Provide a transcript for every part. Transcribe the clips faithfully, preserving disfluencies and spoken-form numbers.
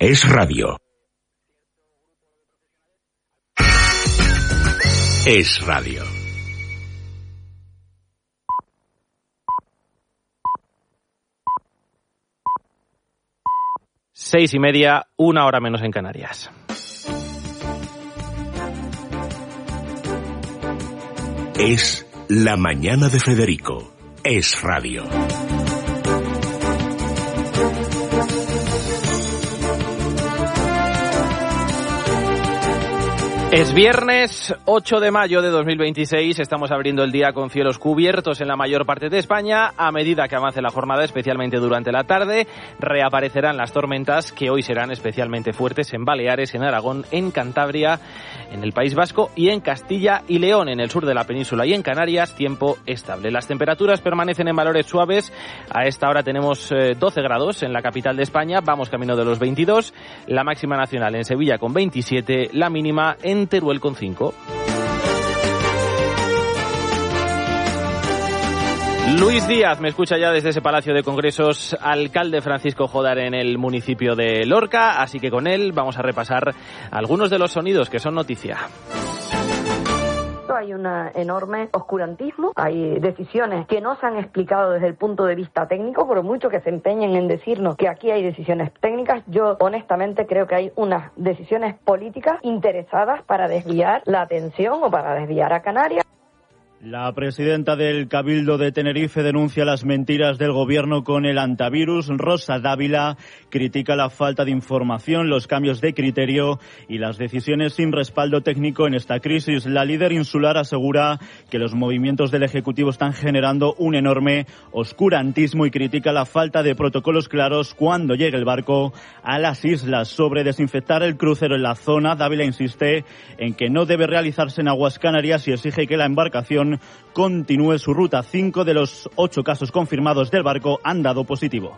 Es radio. Es radio. Seis y media, una hora menos en Canarias. Es la mañana de Federico. Es radio. Es viernes ocho de mayo de dos mil veintiséis, estamos abriendo el día con cielos cubiertos en la mayor parte de España. A medida que avance la jornada, especialmente durante la tarde, reaparecerán las tormentas que hoy serán especialmente fuertes en Baleares, en Aragón, en Cantabria, en el País Vasco y en Castilla y León, en el sur de la península y en Canarias, tiempo estable. Las temperaturas permanecen en valores suaves. A esta hora tenemos eh, doce grados en la capital de España, vamos camino de los veintidós, la máxima nacional en Sevilla con veintisiete, la mínima en Teruel con cinco. Luis Díaz me escucha ya desde ese Palacio de Congresos, alcalde Francisco Jodar en el municipio de Lorca, así que con él vamos a repasar algunos de los sonidos que son noticia. Hay un enorme oscurantismo, hay decisiones que no se han explicado desde el punto de vista técnico, por mucho que se empeñen en decirnos que aquí hay decisiones técnicas, yo honestamente creo que hay unas decisiones políticas interesadas para desviar la atención o para desviar a Canarias. La presidenta del Cabildo de Tenerife denuncia las mentiras del gobierno con el antivirus. Rosa Dávila critica la falta de información, los cambios de criterio y las decisiones sin respaldo técnico en esta crisis. La líder insular asegura que los movimientos del Ejecutivo están generando un enorme oscurantismo y critica la falta de protocolos claros cuando llegue el barco a las islas. Sobre desinfectar el crucero en la zona, Dávila insiste en que no debe realizarse en aguas canarias y exige que la embarcación continúe su ruta. Cinco de los ocho casos confirmados del barco han dado positivo.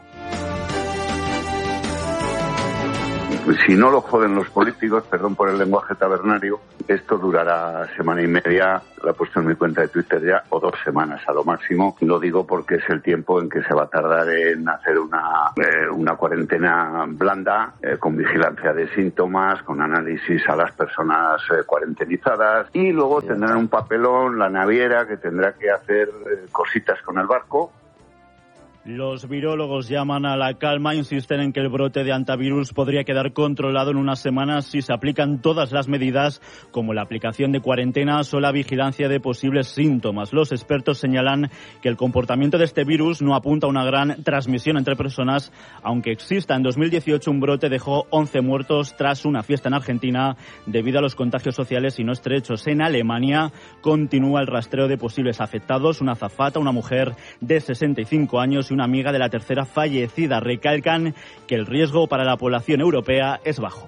Si no lo joden los políticos, perdón por el lenguaje tabernario, esto durará semana y media, lo he puesto en mi cuenta de Twitter ya, o dos semanas a lo máximo. Lo digo porque es el tiempo en que se va a tardar en hacer una, eh, una cuarentena blanda, eh, con vigilancia de síntomas, con análisis a las personas eh, cuarentenizadas, y luego tendrán un papelón, la naviera, que tendrá que hacer eh, cositas con el barco. Los virólogos llaman a la calma, insisten en que el brote de antivirus podría quedar controlado en unas semanas si se aplican todas las medidas, como la aplicación de cuarentenas o la vigilancia de posibles síntomas. Los expertos señalan que el comportamiento de este virus no apunta a una gran transmisión entre personas, aunque exista. En dos mil dieciocho un brote dejó once muertos tras una fiesta en Argentina debido a los contagios sociales y no estrechos. En Alemania continúa el rastreo de posibles afectados, una azafata, una mujer de sesenta y cinco años y una amiga de la tercera fallecida. Recalcan que el riesgo para la población europea es bajo.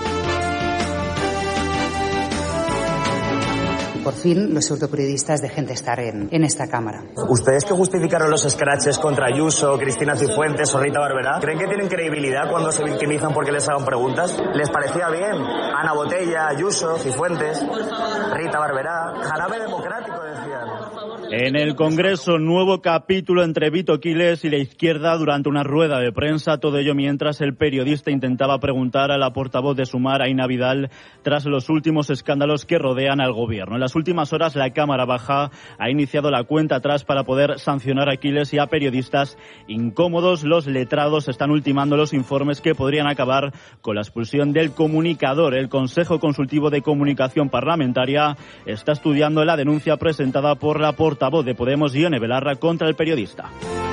Por fin, los pseudoperiodistas dejen de estar en, en esta Cámara. ¿Ustedes que justificaron los scratches contra Ayuso, Cristina Cifuentes o Rita Barberá, creen que tienen credibilidad cuando se victimizan porque les hagan preguntas? ¿Les parecía bien? Ana Botella, Ayuso, Cifuentes, Rita Barberá, jarabe democrático, decían. En el Congreso, nuevo capítulo entre Vito Quiles y la izquierda durante una rueda de prensa. Todo ello mientras el periodista intentaba preguntar a la portavoz de Sumar, Aina Vidal, tras los últimos escándalos que rodean al gobierno. En las últimas horas, la Cámara Baja ha iniciado la cuenta atrás para poder sancionar a Quiles y a periodistas incómodos. Los letrados están ultimando los informes que podrían acabar con la expulsión del comunicador. El Consejo Consultivo de Comunicación Parlamentaria está estudiando la denuncia presentada por la portavoz de Podemos, Ione Belarra, contra el periodista.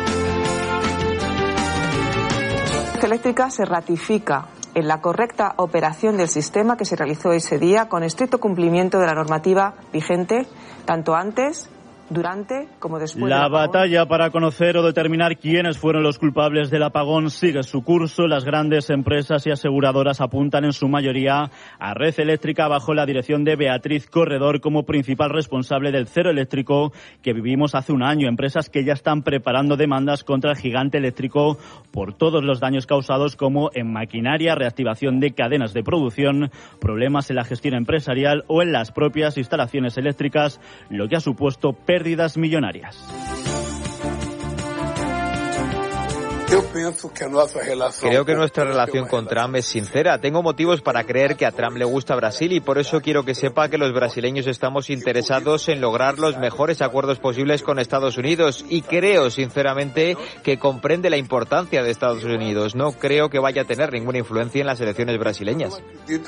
Eléctrica se ratifica en la correcta operación del sistema que se realizó ese día con estricto cumplimiento de la normativa vigente, tanto antes, durante como después. La batalla para conocer o determinar quiénes fueron los culpables del apagón sigue su curso. Las grandes empresas y aseguradoras apuntan en su mayoría a Red Eléctrica bajo la dirección de Beatriz Corredor como principal responsable del cero eléctrico que vivimos hace un año. Empresas que ya están preparando demandas contra el gigante eléctrico por todos los daños causados, como en maquinaria, reactivación de cadenas de producción, problemas en la gestión empresarial o en las propias instalaciones eléctricas, lo que ha supuesto pérdidas millonarias. Creo que nuestra relación con Trump es sincera. Tengo motivos para creer que a Trump le gusta Brasil y por eso quiero que sepa que los brasileños estamos interesados en lograr los mejores acuerdos posibles con Estados Unidos y creo sinceramente que comprende la importancia de Estados Unidos. No creo que vaya a tener ninguna influencia en las elecciones brasileñas.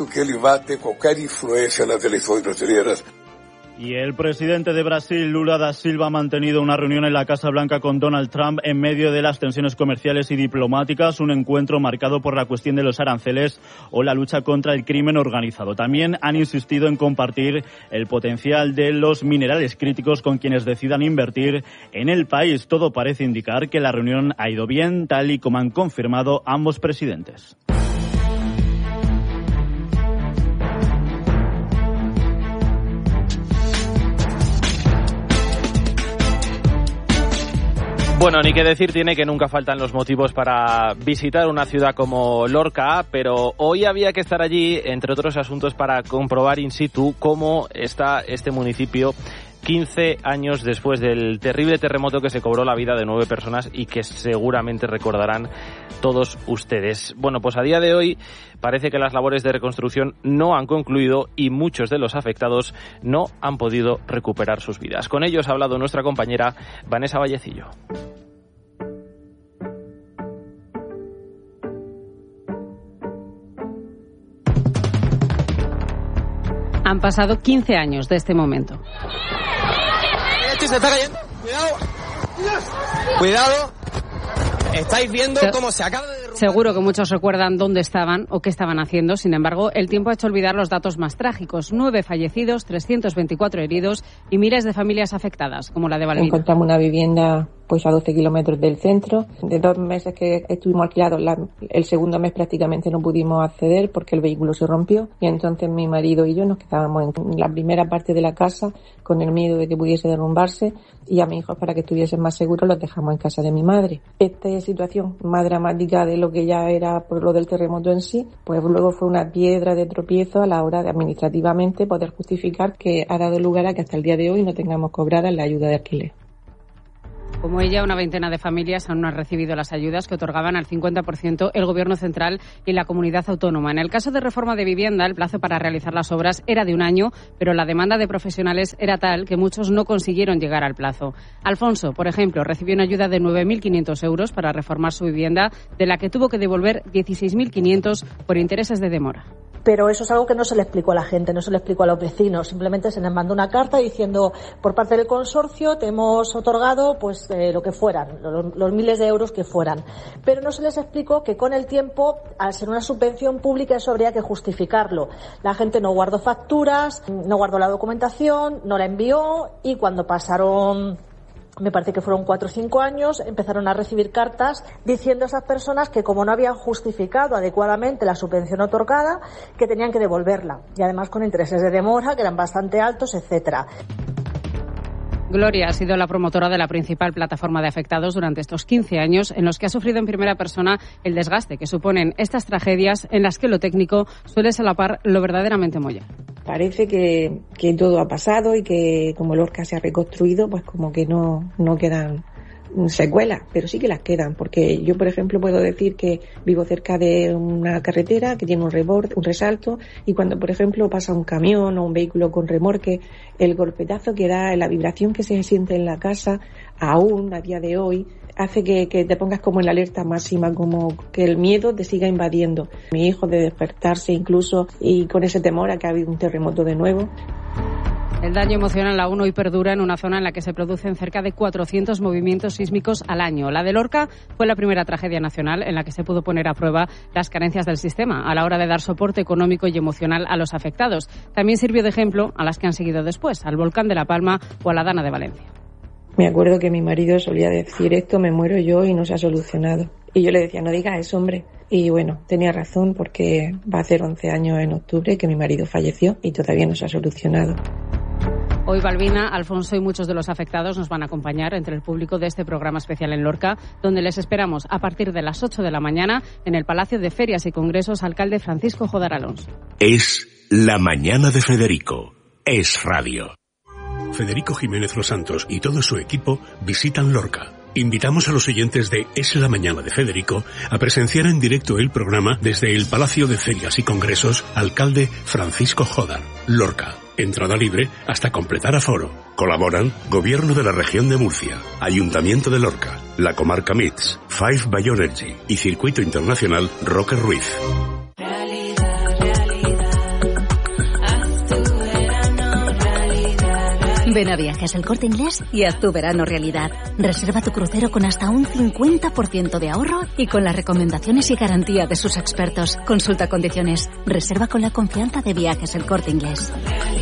Y el presidente de Brasil, Lula da Silva, ha mantenido una reunión en la Casa Blanca con Donald Trump en medio de las tensiones comerciales y diplomáticas, un encuentro marcado por la cuestión de los aranceles o la lucha contra el crimen organizado. También han insistido en compartir el potencial de los minerales críticos con quienes decidan invertir en el país. Todo parece indicar que la reunión ha ido bien, tal y como han confirmado ambos presidentes. Bueno, ni que decir tiene que nunca faltan los motivos para visitar una ciudad como Lorca, pero hoy había que estar allí, entre otros asuntos, para comprobar in situ cómo está este municipio quince años después del terrible terremoto que se cobró la vida de nueve personas y que seguramente recordarán todos ustedes. Bueno, pues a día de hoy parece que las labores de reconstrucción no han concluido y muchos de los afectados no han podido recuperar sus vidas. Con ellos ha hablado nuestra compañera Vanessa Vallecillo. Han pasado quince años de este momento. Esto se está cayendo. Cuidado. Cuidado. Estáis viendo Se- cómo se acaba de derrumbar. Seguro que muchos recuerdan dónde estaban o qué estaban haciendo. Sin embargo, el tiempo ha hecho olvidar los datos más trágicos. Nueve fallecidos, trescientos veinticuatro heridos y miles de familias afectadas, como la de Balbina. Encontramos una vivienda pues a doce kilómetros del centro. De dos meses que estuvimos alquilados, la, el segundo mes prácticamente no pudimos acceder porque el vehículo se rompió y entonces mi marido y yo nos quedábamos en la primera parte de la casa con el miedo de que pudiese derrumbarse y a mis hijos, para que estuviesen más seguros, los dejamos en casa de mi madre. Esta situación más dramática de lo que ya era por lo del terremoto en sí, pues luego fue una piedra de tropiezo a la hora de administrativamente poder justificar que ha dado lugar a que hasta el día de hoy no tengamos cobrada la ayuda de alquiler. Como ella, una veintena de familias aún no han recibido las ayudas que otorgaban al cincuenta por ciento el Gobierno central y la comunidad autónoma. En el caso de reforma de vivienda, el plazo para realizar las obras era de un año, pero la demanda de profesionales era tal que muchos no consiguieron llegar al plazo. Alfonso, por ejemplo, recibió una ayuda de nueve mil quinientos euros para reformar su vivienda, de la que tuvo que devolver dieciséis mil quinientos por intereses de demora. Pero eso es algo que no se le explicó a la gente, no se le explicó a los vecinos. Simplemente se les mandó una carta diciendo, por parte del consorcio te hemos otorgado pues eh, lo que fueran, los, los miles de euros que fueran. Pero no se les explicó que con el tiempo, al ser una subvención pública, eso habría que justificarlo. La gente no guardó facturas, no guardó la documentación, no la envió y cuando pasaron... me parece que fueron cuatro o cinco años, empezaron a recibir cartas diciendo a esas personas que como no habían justificado adecuadamente la subvención otorgada, que tenían que devolverla. Y además con intereses de demora que eran bastante altos, etcétera. Gloria ha sido la promotora de la principal plataforma de afectados durante estos quince años, en los que ha sufrido en primera persona el desgaste que suponen estas tragedias en las que lo técnico suele solapar lo verdaderamente mollar. Parece que, que todo ha pasado y que como Lorca se ha reconstruido, pues como que no, no quedan secuelas, pero sí que las quedan, porque yo, por ejemplo, puedo decir que vivo cerca de una carretera que tiene un reborde, un resalto, y cuando, por ejemplo, pasa un camión o un vehículo con remolque, el golpetazo que da, la vibración que se siente en la casa, aún a día de hoy, hace que, que te pongas como en la alerta máxima, como que el miedo te siga invadiendo. Mi hijo de despertarse incluso y con ese temor a que ha habido un terremoto de nuevo. El daño emocional aún hoy perdura en una zona en la que se producen cerca de cuatrocientos movimientos sísmicos al año. La de Lorca fue la primera tragedia nacional en la que se pudo poner a prueba las carencias del sistema a la hora de dar soporte económico y emocional a los afectados. También sirvió de ejemplo a las que han seguido después, al volcán de La Palma o a la Dana de Valencia. Me acuerdo que mi marido solía decir, esto me muero yo y no se ha solucionado. Y yo le decía, no digas eso, hombre. Y bueno, tenía razón, porque va a hacer once años en octubre que mi marido falleció y todavía no se ha solucionado. Hoy Balbina, Alfonso y muchos de los afectados nos van a acompañar entre el público de este programa especial en Lorca, donde les esperamos a partir de las ocho de la mañana en el Palacio de Ferias y Congresos Alcalde Francisco Jodar Alonso. Es La Mañana de Federico. Es radio. Federico Jiménez Los Santos y todo su equipo visitan Lorca. Invitamos a los oyentes de Es la Mañana de Federico a presenciar en directo el programa desde el Palacio de Ferias y Congresos Alcalde Francisco Jodar, Lorca. Entrada libre hasta completar aforo. Colaboran Gobierno de la Región de Murcia, Ayuntamiento de Lorca, la Comarca M I T S, Five Bioenergy y Circuito Internacional Roque Ruiz. Ven a Viajes El Corte Inglés y haz tu verano realidad. Reserva tu crucero con hasta un cincuenta por ciento de ahorro y con las recomendaciones y garantía de sus expertos. Consulta condiciones. Reserva con la confianza de Viajes El Corte Inglés.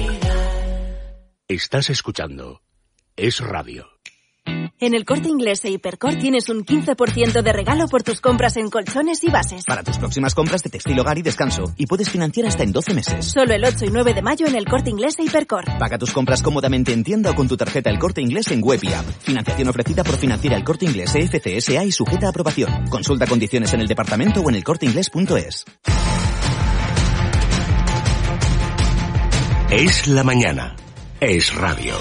Estás escuchando Es Radio. En El Corte Inglés e Hipercor tienes un quince por ciento de regalo por tus compras en colchones y bases. Para tus próximas compras de textil, hogar y descanso. Y puedes financiar hasta en doce meses. Solo el ocho y nueve de mayo en El Corte Inglés e Hipercor. Paga tus compras cómodamente en tienda o con tu tarjeta El Corte Inglés en web y app. Financiación ofrecida por Financiera El Corte Inglés E F C S A y sujeta a aprobación. Consulta condiciones en el departamento o en elcorteinglés punto es. Es la mañana. Es Radio.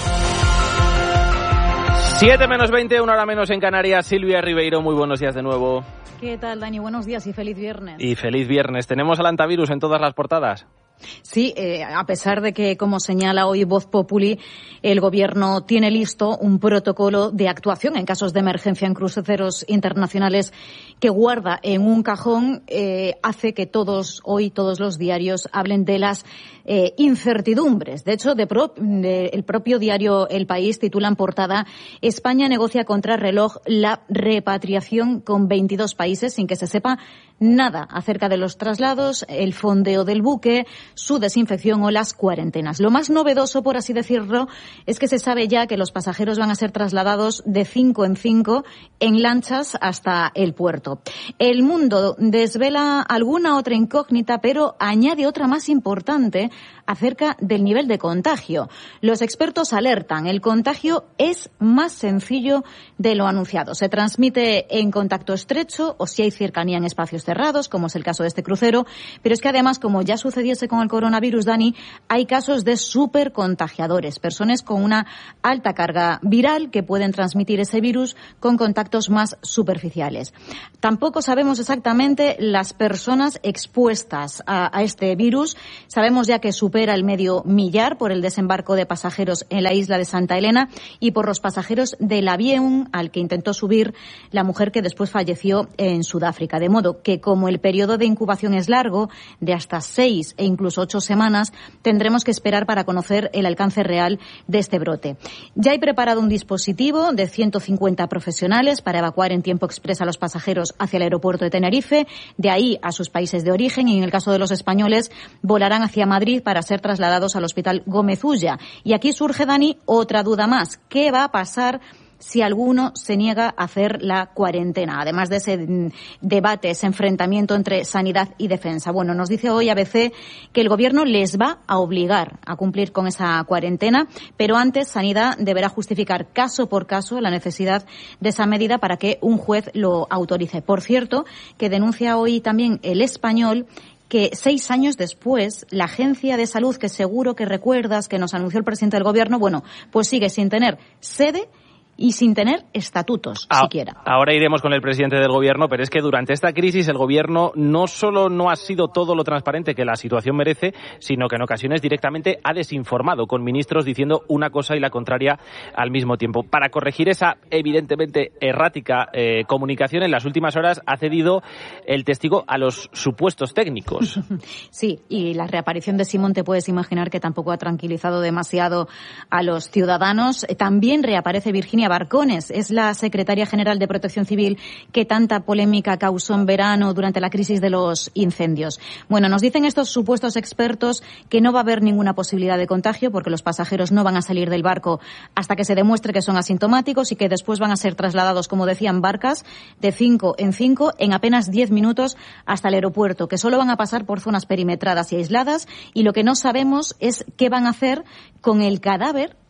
siete menos veinte, una hora menos en Canarias. Silvia Ribeiro, muy buenos días de nuevo. ¿Qué tal, Dani? Buenos días y feliz viernes. Y feliz viernes. ¿Tenemos al antivirus en todas las portadas? Sí, eh, a pesar de que, como señala hoy Voz Populi, el Gobierno tiene listo un protocolo de actuación en casos de emergencia en cruceros internacionales que guarda en un cajón, eh, hace que todos, hoy todos los diarios hablen de las eh, incertidumbres. De hecho, de pro, de, el propio diario El País titula en portada: España negocia contra reloj la repatriación con veintidós países sin que se sepa nada acerca de los traslados, el fondeo del buque, su desinfección o las cuarentenas. Lo más novedoso, por así decirlo, es que se sabe ya que los pasajeros van a ser trasladados de cinco en cinco en lanchas hasta el puerto. El Mundo desvela alguna otra incógnita, pero añade otra más importante acerca del nivel de contagio. Los expertos alertan: el contagio es más sencillo de lo anunciado. Se transmite en contacto estrecho o si hay cercanía en espacios cerrados, como es el caso de este crucero, pero es que además, como ya sucediese con el coronavirus, Dani, hay casos de supercontagiadores, personas con una alta carga viral que pueden transmitir ese virus con contactos más superficiales. Tampoco sabemos exactamente las personas expuestas a, a este virus. Sabemos ya que supera el medio millar por el desembarco de pasajeros en la isla de Santa Elena y por los pasajeros del avión al que intentó subir la mujer que después falleció en Sudáfrica. De modo que, como el periodo de incubación es largo, de hasta seis e incluso ocho semanas, tendremos que esperar para conocer el alcance real de este brote. Ya hay preparado un dispositivo de ciento cincuenta profesionales para evacuar en tiempo exprés a los pasajeros hacia el aeropuerto de Tenerife, de ahí a sus países de origen, y en el caso de los españoles volarán hacia Madrid para ser trasladados al Hospital Gómez Ulla. Y aquí surge, Dani, otra duda más. ¿Qué va a pasar si alguno se niega a hacer la cuarentena? Además de ese debate, ese enfrentamiento entre sanidad y defensa. Bueno, nos dice hoy A B C que el Gobierno les va a obligar a cumplir con esa cuarentena, pero antes Sanidad deberá justificar caso por caso la necesidad de esa medida para que un juez lo autorice. Por cierto, que denuncia hoy también El Español que seis años después, la Agencia de Salud, que seguro que recuerdas que nos anunció el presidente del Gobierno, bueno, pues sigue sin tener sede y sin tener estatutos ah, siquiera. Ahora iremos con el presidente del Gobierno, pero es que durante esta crisis el Gobierno no solo no ha sido todo lo transparente que la situación merece, sino que en ocasiones directamente ha desinformado, con ministros diciendo una cosa y la contraria al mismo tiempo. Para corregir esa evidentemente errática eh, comunicación, en las últimas horas ha cedido el testigo a los supuestos técnicos. Sí, y la reaparición de Simón, te puedes imaginar que tampoco ha tranquilizado demasiado a los ciudadanos. También reaparece Virginia Barcones, es la secretaria general de Protección Civil que tanta polémica causó en verano durante la crisis de los incendios. Bueno, nos dicen estos supuestos expertos que no va a haber ninguna posibilidad de contagio porque los pasajeros no van a salir del barco hasta que se demuestre que son asintomáticos y que después van a ser trasladados, como decían, barcas de cinco en cinco en apenas diez minutos hasta el aeropuerto, que solo van a pasar por zonas perimetradas y aisladas, y lo que no sabemos es qué van a hacer con el cadáver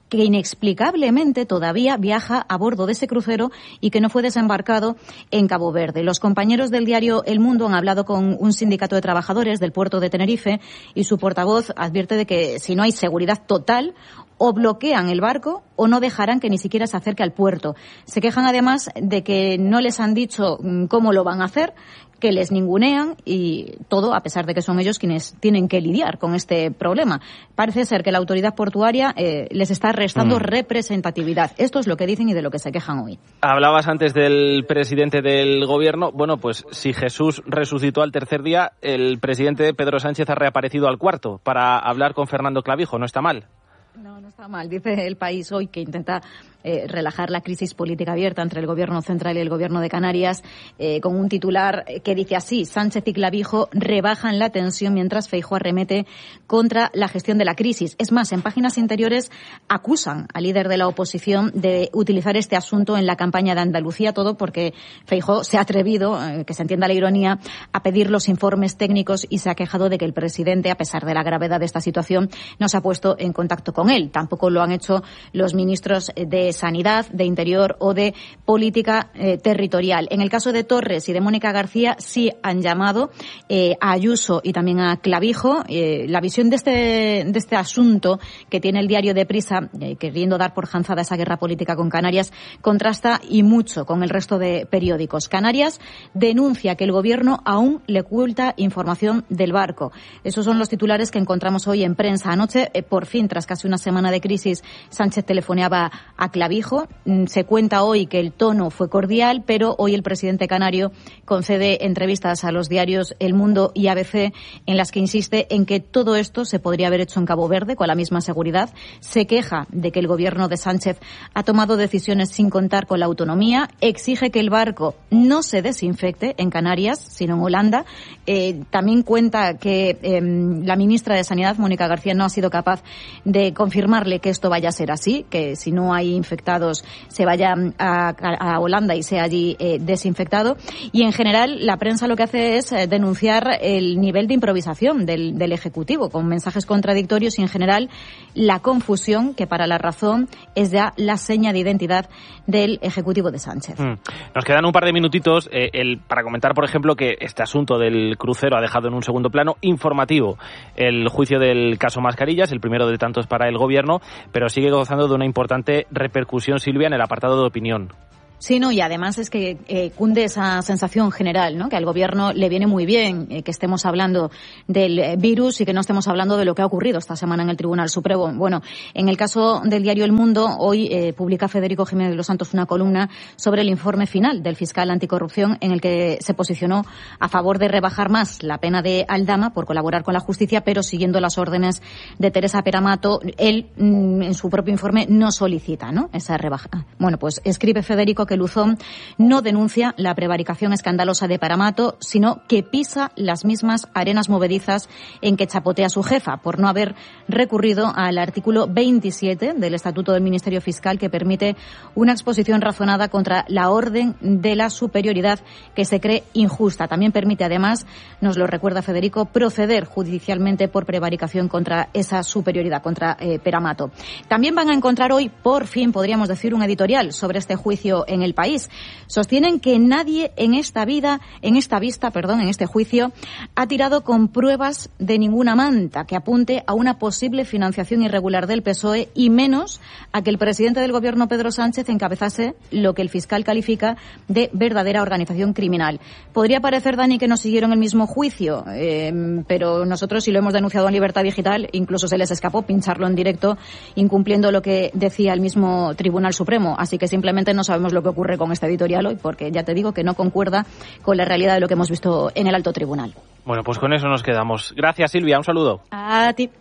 que inexplicablemente todavía viaja a bordo de ese crucero y que no fue desembarcado en Cabo Verde. Los compañeros del diario El Mundo han hablado con un sindicato de trabajadores del puerto de Tenerife y su portavoz advierte de que si no hay seguridad total, o bloquean el barco o no dejarán que ni siquiera se acerque al puerto. Se quejan además de que no les han dicho cómo lo van a hacer, que les ningunean y todo a pesar de que son ellos quienes tienen que lidiar con este problema. Parece ser que la autoridad portuaria eh, les está restando mm. representatividad. Esto es lo que dicen y de lo que se quejan hoy. Hablabas antes del presidente del gobierno. Bueno, pues si Jesús resucitó al tercer día, el presidente Pedro Sánchez ha reaparecido al cuarto para hablar con Fernando Clavijo. No está mal. No, no está mal. Dice El País hoy que intenta eh, relajar la crisis política abierta entre el Gobierno central y el Gobierno de Canarias, eh, con un titular que dice así: Sánchez y Clavijo rebajan la tensión mientras Feijóo arremete contra la gestión de la crisis. Es más, en páginas interiores acusan al líder de la oposición de utilizar este asunto en la campaña de Andalucía, todo porque Feijóo se ha atrevido, eh, que se entienda la ironía, a pedir los informes técnicos y se ha quejado de que el presidente, a pesar de la gravedad de esta situación, no se ha puesto en contacto con él. Tampoco lo han hecho los ministros de Sanidad, de Interior o de Política eh, Territorial. En el caso de Torres y de Mónica García sí han llamado eh, a Ayuso y también a Clavijo. Eh, la visión de este, de este asunto que tiene el diario Deprisa, eh, queriendo dar por zanjada esa guerra política con Canarias, contrasta y mucho con el resto de periódicos. Canarias denuncia que el Gobierno aún le oculta información del barco. Esos son los titulares que encontramos hoy en prensa. Anoche, eh, por fin, tras casi una semana de crisis, Sánchez telefoneaba a Clavijo. Se cuenta hoy que el tono fue cordial, pero hoy el presidente canario concede entrevistas a los diarios El Mundo y A B C en las que insiste en que todo esto se podría haber hecho en Cabo Verde con la misma seguridad. Se queja de que el gobierno de Sánchez ha tomado decisiones sin contar con la autonomía. Exige que el barco no se desinfecte en Canarias, sino en Holanda. Eh, también cuenta que eh, la ministra de Sanidad, Mónica García, no ha sido capaz de confirmarle que esto vaya a ser así, que si no hay infectados se vaya a, a Holanda y sea allí eh, desinfectado. Y en general la prensa lo que hace es eh, denunciar el nivel de improvisación del, del Ejecutivo, con mensajes contradictorios y en general la confusión, que para la razón es ya la seña de identidad del Ejecutivo de Sánchez. Mm. Nos quedan un par de minutitos eh, el, para comentar, por ejemplo, que este asunto del crucero ha dejado en un segundo plano informativo el juicio del caso Mascarillas, el primero de tantos para el Gobierno, pero sigue gozando de una importante repercusión, Silvia, en el apartado de opinión. Sí, no, y además es que eh, cunde esa sensación general, ¿no? Que al Gobierno le viene muy bien eh, que estemos hablando del eh, virus y que no estemos hablando de lo que ha ocurrido esta semana en el Tribunal Supremo. Bueno, en el caso del diario El Mundo, hoy eh, publica Federico Jiménez de los Santos una columna sobre el informe final del fiscal anticorrupción en el que se posicionó a favor de rebajar más la pena de Aldama por colaborar con la justicia, pero siguiendo las órdenes de Teresa Peramato. Él, mm, en su propio informe, no solicita, ¿no?, esa rebaja. Bueno, pues escribe Federico que Luzón no denuncia la prevaricación escandalosa de Peramato, sino que pisa las mismas arenas movedizas en que chapotea su jefa, por no haber recurrido al artículo veintisiete del Estatuto del Ministerio Fiscal, que permite una exposición razonada contra la orden de la superioridad que se cree injusta. También permite, además, nos lo recuerda Federico, proceder judicialmente por prevaricación contra esa superioridad, contra eh, Peramato. También van a encontrar hoy, por fin, podríamos decir, un editorial sobre este juicio en el país. Sostienen que nadie en esta vida, en esta vista, perdón, en este juicio, ha tirado con pruebas de ninguna manta que apunte a una posible financiación irregular del P S O E y menos a que el presidente del Gobierno, Pedro Sánchez, encabezase lo que el fiscal califica de verdadera organización criminal. Podría parecer, Dani, que no siguieron el mismo juicio, eh, pero nosotros sí lo hemos denunciado en Libertad Digital, incluso se les escapó pincharlo en directo, incumpliendo lo que decía el mismo Tribunal Supremo. Así que simplemente no sabemos lo que ocurre con este editorial hoy, porque ya te digo que no concuerda con la realidad de lo que hemos visto en el alto tribunal. Bueno, pues con eso nos quedamos. Gracias, Silvia, un saludo. A ti.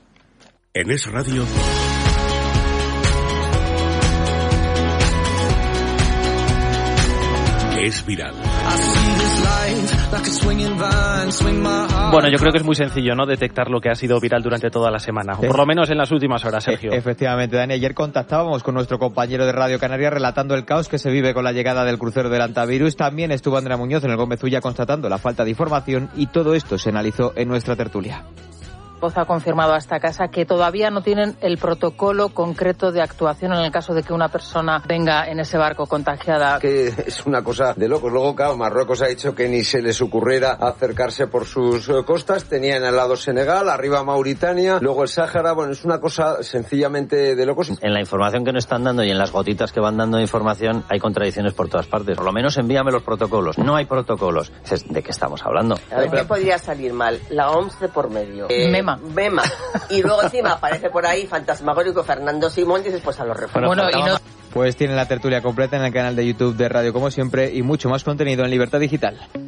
En Es Radio. Es viral. Bueno, yo creo que es muy sencillo, ¿no?, detectar lo que ha sido viral durante toda la semana, o por lo menos en las últimas horas, Sergio. Efectivamente, Dani, ayer contactábamos con nuestro compañero de Radio Canaria relatando el caos que se vive con la llegada del crucero del Antavirus. También estuvo Andrea Muñoz en el Gómez Ulla constatando la falta de información, y todo esto se analizó en nuestra tertulia. Voz ha confirmado a esta casa que todavía no tienen el protocolo concreto de actuación en el caso de que una persona venga en ese barco contagiada. Que es una cosa de locos. Luego, claro, Marruecos ha dicho que ni se les ocurriera acercarse por sus costas. Tenían al lado Senegal, arriba Mauritania, luego el Sáhara. Bueno, es una cosa sencillamente de locos. En la información que nos están dando y en las gotitas que van dando de información hay contradicciones por todas partes. Por lo menos envíame los protocolos. No hay protocolos. ¿De qué estamos hablando? A ver, ¿qué podría salir mal? La O M S de por medio. Eh, Mema. Mema. Y luego encima aparece por ahí fantasmagórico Fernando Simón y dices, pues a los refuerzos. Bueno, y no... Pues tienen la tertulia completa en el canal de YouTube de Radio como siempre y mucho más contenido en Libertad Digital.